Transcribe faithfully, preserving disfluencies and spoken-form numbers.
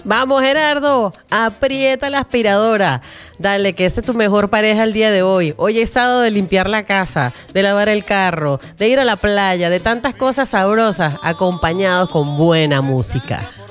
Vamos, Gerardo, aprieta la aspiradora. Dale, que esa es tu mejor pareja el día de hoy. Hoy es sábado de limpiar la casa, de lavar el carro, de ir a la playa, de tantas cosas sabrosas, acompañados con buena música.